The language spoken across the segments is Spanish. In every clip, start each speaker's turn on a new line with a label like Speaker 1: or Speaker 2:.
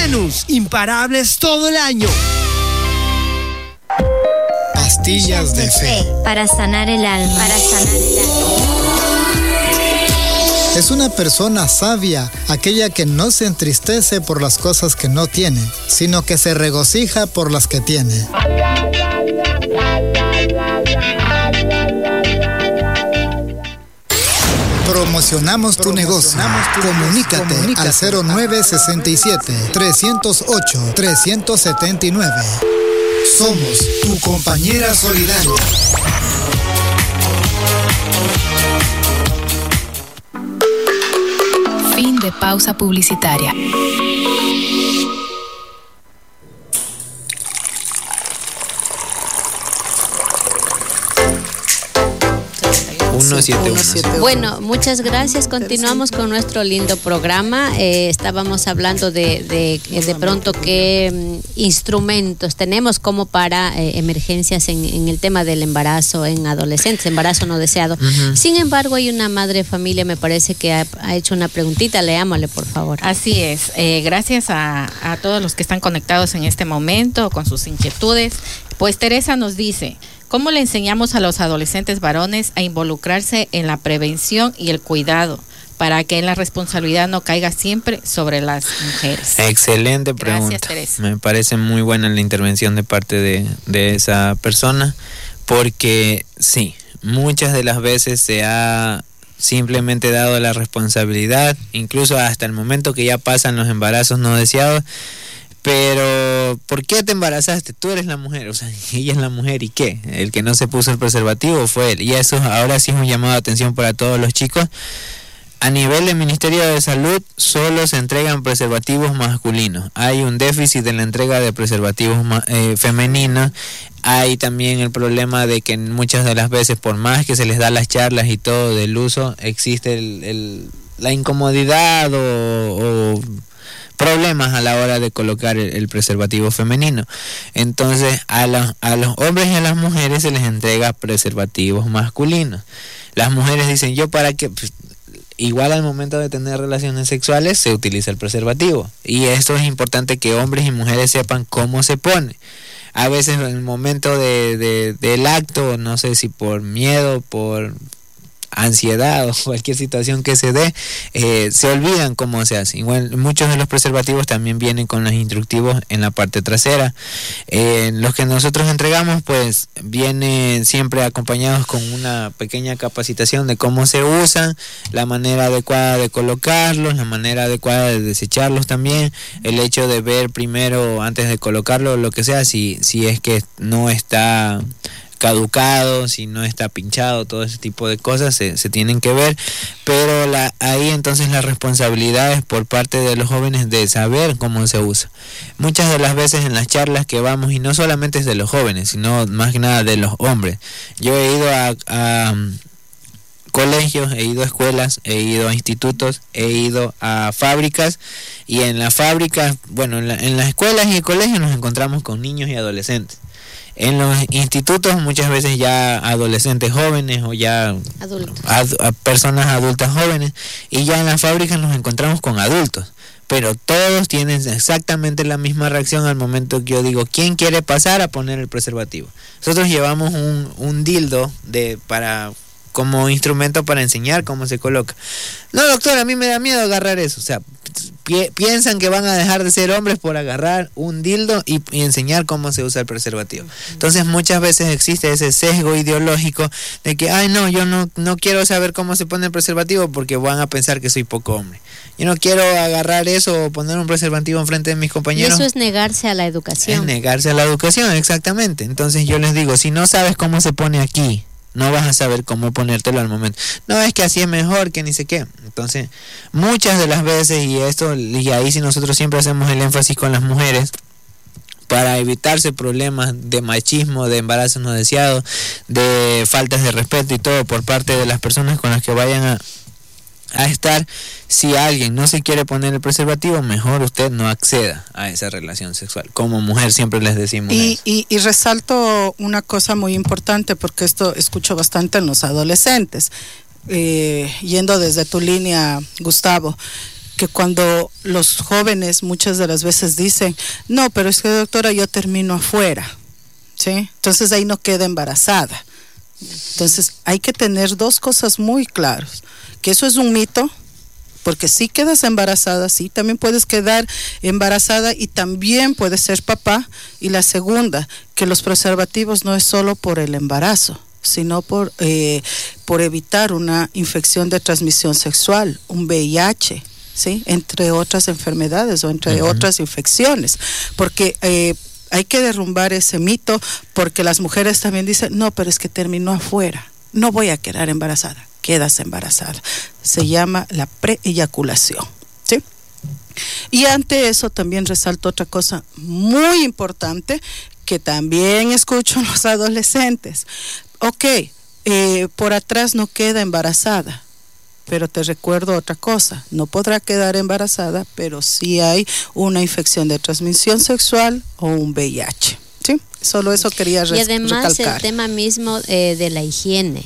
Speaker 1: Venus, imparables todo el año.
Speaker 2: Pastillas de fe.
Speaker 3: Para sanar el alma.
Speaker 2: Es una persona sabia, aquella que no se entristece por las cosas que no tiene, sino que se regocija por las que tiene. Promocionamos tu negocio. Comunícate al 0967-308-379. Somos tu compañera solidaria.
Speaker 4: Fin de pausa publicitaria.
Speaker 5: 171.
Speaker 6: Bueno, muchas gracias. Continuamos con nuestro lindo programa. Estábamos hablando de pronto qué instrumentos tenemos como para emergencias en el tema del embarazo en adolescentes, embarazo no deseado. Sin embargo, hay una madre de familia, me parece que ha hecho una preguntita. Leámosle, por favor.
Speaker 7: Así es. Gracias a todos los que están conectados en este momento con sus inquietudes. Pues Teresa nos dice: ¿cómo le enseñamos a los adolescentes varones a involucrarse en la prevención y el cuidado para que la responsabilidad no caiga siempre sobre las mujeres?
Speaker 5: Excelente pregunta.
Speaker 7: Gracias, Teresa.
Speaker 5: Me parece muy buena la intervención de parte de esa persona, porque sí, muchas de las veces se ha simplemente dado la responsabilidad, incluso hasta el momento que ya pasan los embarazos no deseados. Pero, ¿por qué te embarazaste? Tú eres la mujer, o sea, ella es la mujer, ¿y qué? El que no se puso el preservativo fue él. Y eso ahora sí es un llamado de atención para todos los chicos. A nivel del Ministerio de Salud, solo se entregan preservativos masculinos. Hay un déficit en la entrega de preservativos femeninos. Hay también el problema de que muchas de las veces, por más que se les da las charlas y todo del uso, existe la incomodidad o problemas a la hora de colocar el preservativo femenino. Entonces a los hombres y a las mujeres se les entrega preservativos masculinos. Las mujeres dicen: ¿yo para qué? Pues, igual al momento de tener relaciones sexuales se utiliza el preservativo, y esto es importante que hombres y mujeres sepan cómo se pone. A veces en el momento del acto, no sé si por miedo, por ansiedad o cualquier situación que se dé, se olvidan cómo se hace. Igual muchos de los preservativos también vienen con los instructivos en la parte trasera. Los que nosotros entregamos pues vienen siempre acompañados con una pequeña capacitación de cómo se usan, la manera adecuada de colocarlos, la manera adecuada de desecharlos también, el hecho de ver primero antes de colocarlo lo que sea, si es que no está caducado, si no está pinchado, todo ese tipo de cosas se tienen que ver, pero ahí entonces la responsabilidad es por parte de los jóvenes de saber cómo se usa. Muchas de las veces en las charlas que vamos, y no solamente es de los jóvenes, sino más que nada de los hombres, yo he ido a colegios, he ido a escuelas, he ido a institutos, he ido a fábricas, y en las fábricas, bueno, en las escuelas y colegios nos encontramos con niños y adolescentes. En los institutos muchas veces ya adolescentes jóvenes o ya personas adultas jóvenes, y ya en las fábricas nos encontramos con adultos, pero todos tienen exactamente la misma reacción al momento que yo digo: ¿quién quiere pasar a poner el preservativo? Nosotros llevamos un dildo como instrumento para enseñar cómo se coloca. No, doctor, a mí me da miedo agarrar eso. O sea, piensan que van a dejar de ser hombres por agarrar un dildo y enseñar cómo se usa el preservativo. Entonces muchas veces existe ese sesgo ideológico de que: ay, no, yo no quiero saber cómo se pone el preservativo porque van a pensar que soy poco hombre. Yo no quiero agarrar eso o poner un preservativo enfrente de mis compañeros.
Speaker 6: Y eso es negarse a la educación.
Speaker 5: Es negarse a la educación, exactamente. Entonces yo les digo: si no sabes cómo se pone aquí, no vas a saber cómo ponértelo al momento. No, es que así es mejor, que ni sé qué. Entonces, muchas de las veces, y ahí sí nosotros siempre hacemos el énfasis con las mujeres, para evitarse problemas de machismo, de embarazo no deseado, de faltas de respeto y todo por parte de las personas con las que vayan a estar. Si alguien no se quiere poner el preservativo, mejor usted no acceda a esa relación sexual. Como mujer siempre les decimos eso.
Speaker 8: Y resalto una cosa muy importante, porque esto escucho bastante en los adolescentes, yendo desde tu línea, Gustavo. que cuando los jóvenes muchas de las veces dicen, no, pero es que doctora, yo termino afuera, ¿sí? Entonces ahí no queda embarazada. Entonces hay que tener dos cosas muy claras, que eso es un mito, porque si quedas embarazada, sí, también puedes quedar embarazada y también puedes ser papá. Y la segunda, que los preservativos no es solo por el embarazo, sino por evitar una infección de transmisión sexual, un VIH, ¿sí? Entre otras enfermedades o entre otras infecciones, porque hay que derrumbar ese mito, porque las mujeres también dicen, no, pero es que terminó afuera, no voy a quedar embarazada. Quedas embarazada. Se llama la preeyaculación, ¿sí? Y ante eso también resalto otra cosa muy importante que también escucho en los adolescentes. Ok, por atrás no queda embarazada, pero te recuerdo otra cosa, no podrá quedar embarazada, pero sí hay una infección de transmisión sexual o un VIH, ¿sí? Solo eso quería recalcar.
Speaker 6: Y además el tema mismo de la higiene.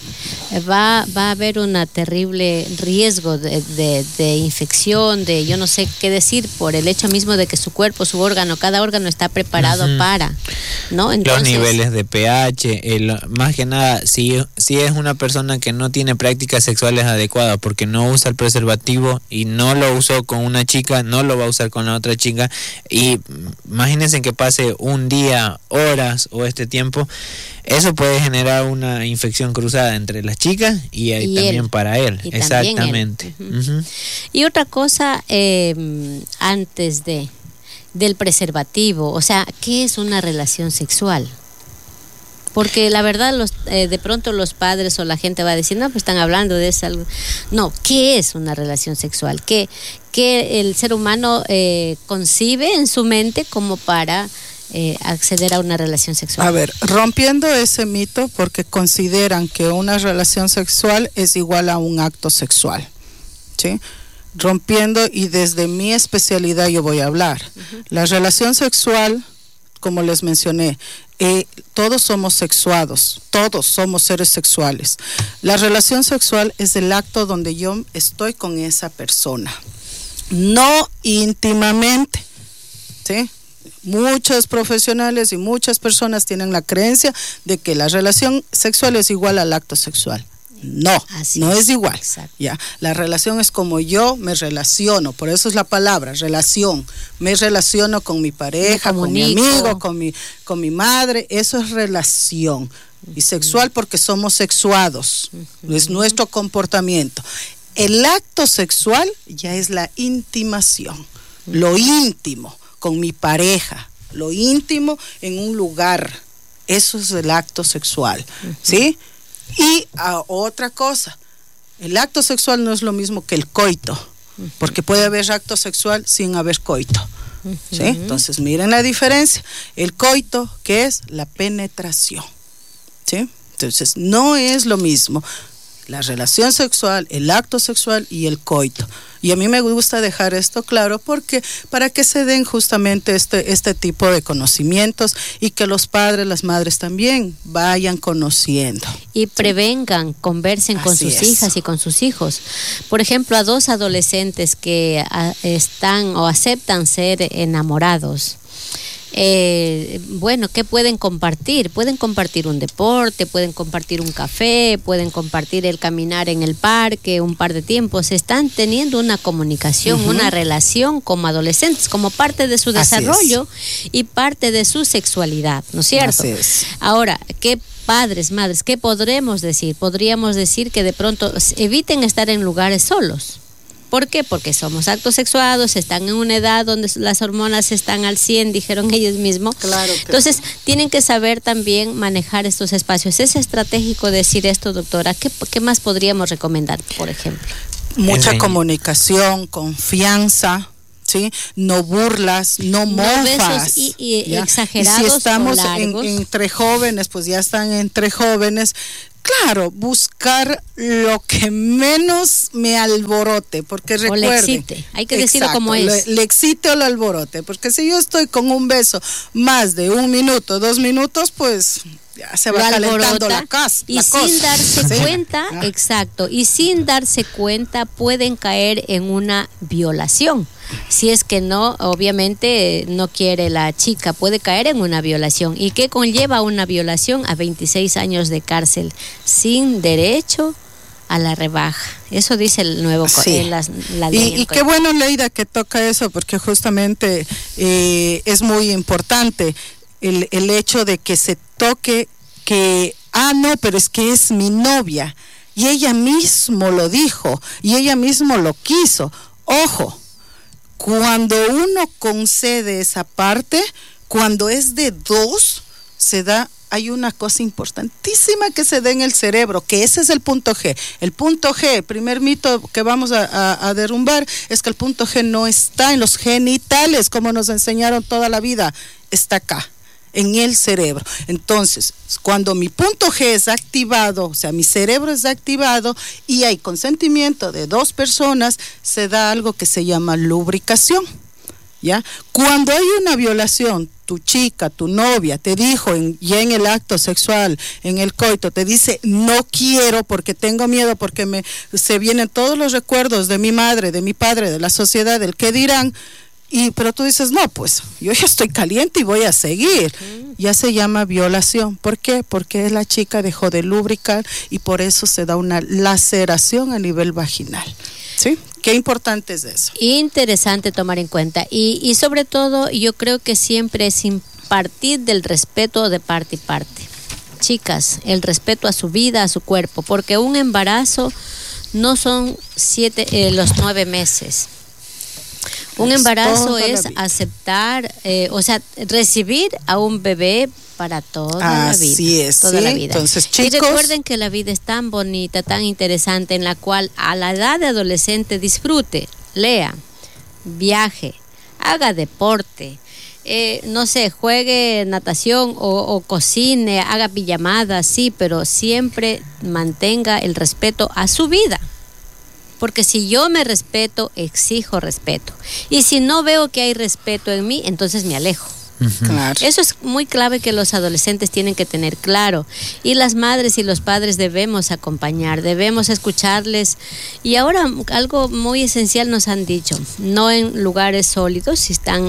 Speaker 6: Va a haber un terrible riesgo de infección, de yo no sé qué decir, por el hecho mismo de que su cuerpo, su órgano, cada órgano está preparado para, ¿no? Entonces, los
Speaker 5: niveles de pH, más que nada, si es una persona que no tiene prácticas sexuales adecuadas porque no usa el preservativo y no lo usó con una chica, no lo va a usar con la otra chica, y imagínense que pase un día, horas o este tiempo, eso puede generar una infección cruzada entre las chicas y también él, para él. Exactamente.
Speaker 6: Él. Y otra cosa, antes del preservativo, o sea, ¿qué es una relación sexual? Porque la verdad, de pronto los padres o la gente va a decir, no, pues están hablando de eso. No, ¿qué es una relación sexual? ¿Qué el ser humano concibe en su mente como para acceder a una relación sexual?
Speaker 8: A ver, rompiendo ese mito, porque consideran que una relación sexual es igual a un acto sexual, ¿sí? Rompiendo, y desde mi especialidad yo voy a hablar. La relación sexual, como les mencioné, todos somos sexuados, todos somos seres sexuales. La relación sexual es el acto donde yo estoy con esa persona, no íntimamente, ¿sí? Muchos profesionales y muchas personas tienen la creencia de que la relación sexual es igual al acto sexual. No, no es igual. Ya, la relación es como yo me relaciono, por eso es la palabra relación. Me relaciono con mi pareja, con mi amigo, con mi madre, eso es relación. Y sexual porque somos sexuados, es nuestro comportamiento. El acto sexual ya es la intimación, lo íntimo con mi pareja, lo íntimo en un lugar, eso es el acto sexual, ¿sí? Y otra cosa, el acto sexual no es lo mismo que el coito, porque puede haber acto sexual sin haber coito, ¿sí? Entonces miren la diferencia, el coito, que es la penetración, ¿sí? Entonces no es lo mismo la relación sexual, el acto sexual y el coito. Y a mí me gusta dejar esto claro porque para que se den justamente este tipo de conocimientos y que los padres, las madres también vayan conociendo.
Speaker 6: Y prevengan, conversen con sus hijas y con sus hijos. Por ejemplo, a dos adolescentes que están o aceptan ser enamorados. Bueno, ¿qué pueden compartir? Pueden compartir un deporte, pueden compartir un café, pueden compartir el caminar en el parque, un par de tiempos. Están teniendo una comunicación, una relación como adolescentes, como parte de su desarrollo y parte de su sexualidad, ¿no es cierto?
Speaker 8: Así es.
Speaker 6: Ahora, ¿qué padres, madres, qué podremos decir? Podríamos decir que de pronto eviten estar en lugares solos. ¿Por qué? Porque somos actos sexuados, están en una edad donde las hormonas están al 100, dijeron ellos mismos.
Speaker 8: Claro que
Speaker 6: entonces, tienen que saber también manejar estos espacios. ¿Es estratégico decir esto, doctora? ¿Qué más podríamos recomendar, por ejemplo?
Speaker 8: Mucha comunicación, confianza, ¿sí? No burlas, no mofas.
Speaker 6: Y exagerados.
Speaker 8: Y si estamos
Speaker 6: o largos.
Speaker 8: entre jóvenes, pues ya están entre jóvenes. Claro, buscar lo que menos me alborote, porque recuerden. O le
Speaker 6: excite, hay que decirlo como es.
Speaker 8: Le excite o lo alborote, porque si yo estoy con un beso más de 1 minuto, 2 minutos, pues ya se va calentando la cosa.
Speaker 6: Y sin darse cuenta, exacto, y sin darse cuenta pueden caer en una violación. Si es que no, obviamente no quiere la chica, puede caer en una violación. ¿Y qué conlleva una violación? A 26 años de cárcel, sin derecho a la rebaja. Eso dice el nuevo la ley.
Speaker 8: Y qué bueno, Leida, que toca eso, porque justamente es muy importante el hecho de que se toque que, no, pero es que es mi novia, y ella mismo lo dijo, y ella mismo lo quiso. Ojo, cuando uno concede esa parte, cuando es de dos, hay una cosa importantísima que se da en el cerebro, que ese es el punto G. El punto G, el primer mito que vamos a derrumbar, es que el punto G no está en los genitales, como nos enseñaron toda la vida, está acá, en el cerebro. Entonces, cuando mi punto G es activado, o sea, mi cerebro es activado y hay consentimiento de dos personas, se da algo que se llama lubricación, ¿ya? Cuando hay una violación, tu chica, tu novia te dijo ya en el acto sexual, en el coito, te dice no quiero porque tengo miedo, porque se vienen todos los recuerdos de mi madre, de mi padre, de la sociedad, del qué dirán, pero tú dices no, pues yo ya estoy caliente y voy a seguir. Ya se llama violación. ¿Por qué? Porque la chica dejó de lubricar y por eso se da una laceración a nivel vaginal. ¿Sí? Qué importante es eso.
Speaker 6: Interesante tomar en cuenta. Y sobre todo, yo creo que siempre es impartir del respeto de parte y parte. Chicas, el respeto a su vida, a su cuerpo, porque un embarazo no son los 9 meses. Un embarazo es aceptar, recibir a un bebé para toda la vida.
Speaker 8: Así es.
Speaker 6: Toda la vida.
Speaker 8: Entonces, chicos,
Speaker 6: y recuerden que la vida es tan bonita, tan interesante, en la cual a la edad de adolescente disfrute, lea, viaje, haga deporte, juegue natación o cocine, haga pijamadas, sí, pero siempre mantenga el respeto a su vida. Porque si yo me respeto, exijo respeto. Y si no veo que hay respeto en mí, entonces me alejo.
Speaker 8: Claro.
Speaker 6: Eso es muy clave que los adolescentes tienen que tener claro. Y las madres y los padres debemos acompañar, debemos escucharles. Y ahora algo muy esencial nos han dicho, no en lugares sólidos,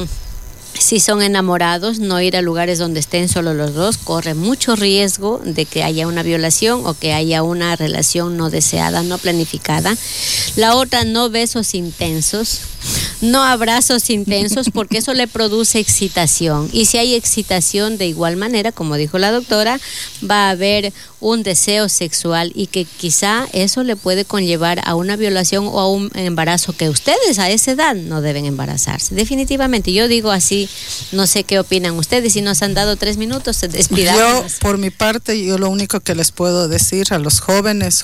Speaker 6: si son enamorados, no ir a lugares donde estén solo los dos, corre mucho riesgo de que haya una violación o que haya una relación no deseada, no planificada. La otra, no besos intensos, no abrazos intensos, porque eso le produce excitación. Y si hay excitación, de igual manera, como dijo la doctora, va a haber un deseo sexual y que quizá eso le puede conllevar a una violación o a un embarazo que ustedes a esa edad no deben embarazarse. Definitivamente, yo digo así, no sé qué opinan ustedes, si nos han dado 3 minutos, se despidan.
Speaker 8: Yo, por mi parte, yo lo único que les puedo decir a los jóvenes,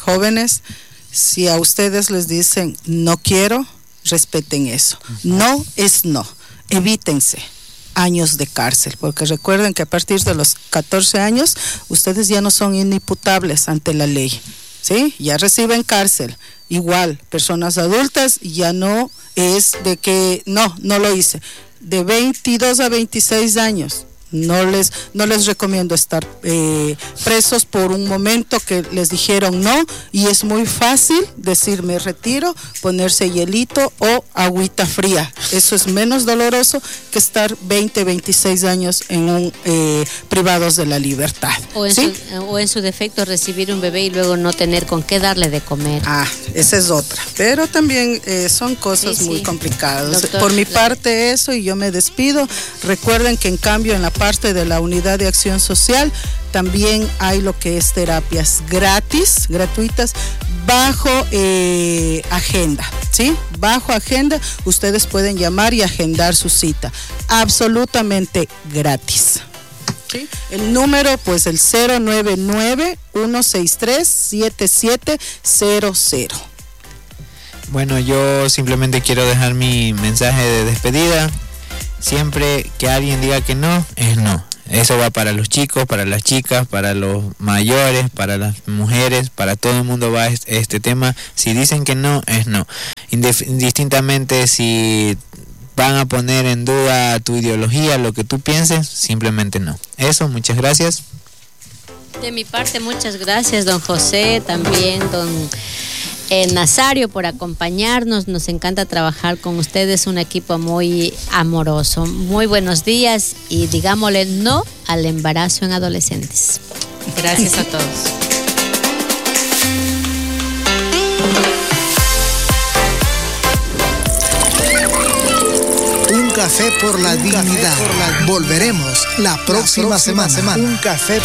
Speaker 8: si a ustedes les dicen no quiero, respeten eso. No es no, evítense años de cárcel, porque recuerden que a partir de los 14 años ustedes ya no son inimputables ante la ley, ¿sí? Ya reciben cárcel. Igual, personas adultas ya no es de que no lo hice. De 22 a 26 años. No les recomiendo estar presos por un momento que les dijeron no, y es muy fácil decir me retiro, ponerse hielito o agüita fría. Eso es menos doloroso que estar 26 años en privados de la libertad.
Speaker 6: O en su defecto recibir un bebé y luego no tener con qué darle de comer.
Speaker 8: Esa es otra. Pero también son cosas muy complicadas. Doctor, por mi parte eso, y yo me despido. Recuerden que en cambio en la parte de la unidad de acción social también hay lo que es terapias gratuitas, bajo agenda, ¿sí? Bajo agenda, ustedes pueden llamar y agendar su cita, absolutamente gratis. ¿Sí? El número, pues el 099-163-7700.
Speaker 5: Bueno, yo simplemente quiero dejar mi mensaje de despedida. Siempre que alguien diga que no, es no. Eso va para los chicos, para las chicas, para los mayores, para las mujeres, para todo el mundo va este tema. Si dicen que no, es no. Indistintamente si van a poner en duda tu ideología, lo que tú pienses, simplemente no. Eso, muchas gracias.
Speaker 6: De mi parte, muchas gracias, don José, también don Nazario, por acompañarnos. Nos encanta trabajar con ustedes, un equipo muy amoroso. Muy buenos días y digámosle no al embarazo en adolescentes.
Speaker 7: Gracias a todos.
Speaker 2: Un café por la dignidad. Volveremos la próxima semana. Un café